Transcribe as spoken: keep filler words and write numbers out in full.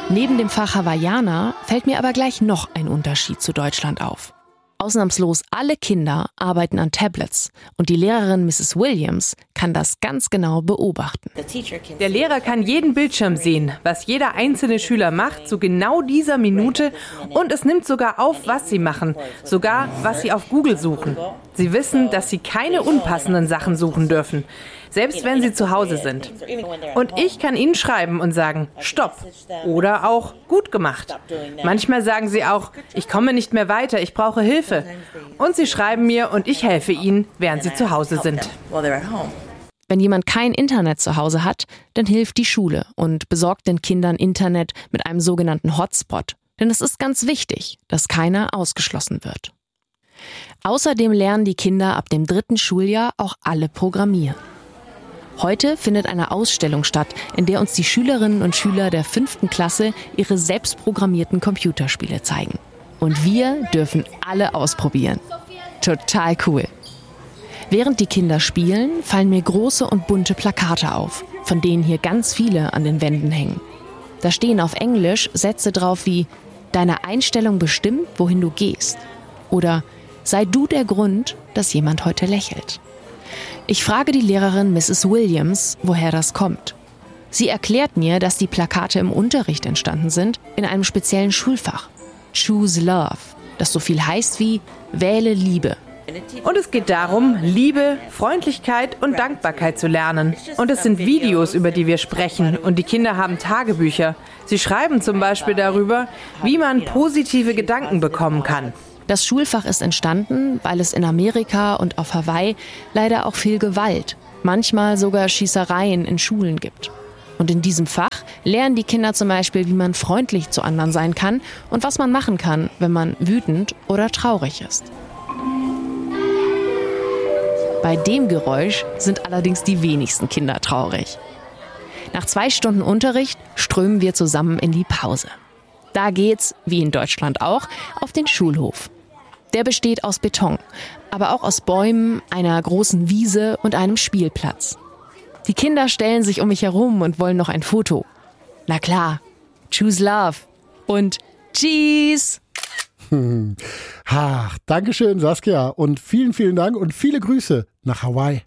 Neben dem Fach Hawaiianer fällt mir aber gleich noch ein Unterschied zu Deutschland auf. Ausnahmslos alle Kinder arbeiten an Tablets und die Lehrerin Misses Williams kann das ganz genau beobachten. Der Lehrer kann jeden Bildschirm sehen, was jeder einzelne Schüler macht, zu genau dieser Minute, und es nimmt sogar auf, was sie machen, sogar was sie auf Google suchen. Sie wissen, dass sie keine unpassenden Sachen suchen dürfen, selbst wenn sie zu Hause sind. Und ich kann ihnen schreiben und sagen, stopp, oder auch gut gemacht. Manchmal sagen sie auch, ich komme nicht mehr weiter, ich brauche Hilfe. Und sie schreiben mir und ich helfe ihnen, während sie zu Hause sind. Wenn jemand kein Internet zu Hause hat, dann hilft die Schule und besorgt den Kindern Internet mit einem sogenannten Hotspot. Denn es ist ganz wichtig, dass keiner ausgeschlossen wird. Außerdem lernen die Kinder ab dem dritten Schuljahr auch alle programmieren. Heute findet eine Ausstellung statt, in der uns die Schülerinnen und Schüler der fünften Klasse ihre selbstprogrammierten Computerspiele zeigen. Und wir dürfen alle ausprobieren. Total cool. Während die Kinder spielen, fallen mir große und bunte Plakate auf, von denen hier ganz viele an den Wänden hängen. Da stehen auf Englisch Sätze drauf wie „Deine Einstellung bestimmt, wohin du gehst" oder „Sei du der Grund, dass jemand heute lächelt." Ich frage die Lehrerin Misses Williams, woher das kommt. Sie erklärt mir, dass die Plakate im Unterricht entstanden sind, in einem speziellen Schulfach. Choose Love, das so viel heißt wie „Wähle Liebe". Und es geht darum, Liebe, Freundlichkeit und Dankbarkeit zu lernen. Und es sind Videos, über die wir sprechen. Und die Kinder haben Tagebücher. Sie schreiben zum Beispiel darüber, wie man positive Gedanken bekommen kann. Das Schulfach ist entstanden, weil es in Amerika und auf Hawaii leider auch viel Gewalt, manchmal sogar Schießereien in Schulen gibt. Und in diesem Fach lernen die Kinder zum Beispiel, wie man freundlich zu anderen sein kann und was man machen kann, wenn man wütend oder traurig ist. Bei dem Geräusch sind allerdings die wenigsten Kinder traurig. Nach zwei Stunden Unterricht strömen wir zusammen in die Pause. Da geht's, wie in Deutschland auch, auf den Schulhof. Der besteht aus Beton, aber auch aus Bäumen, einer großen Wiese und einem Spielplatz. Die Kinder stellen sich um mich herum und wollen noch ein Foto. Na klar, choose love und cheese! Hm. Ach, Dankeschön, Saskia, und vielen, vielen Dank und viele Grüße nach Hawaii.